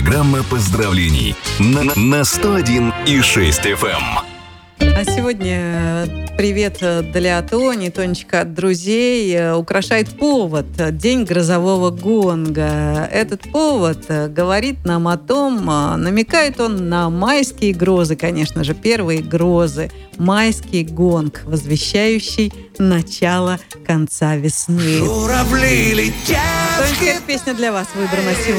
Программа поздравлений на 101,6 FM. А сегодня привет для Тони. Тонечка от друзей украшает повод. День грозового гонга. Этот повод говорит нам о том, намекает он на майские грозы, конечно же, первые грозы. Майский гонг, возвещающий начало конца весны. Журавли летят. Тонечка, эта песня для вас выбрана сегодня.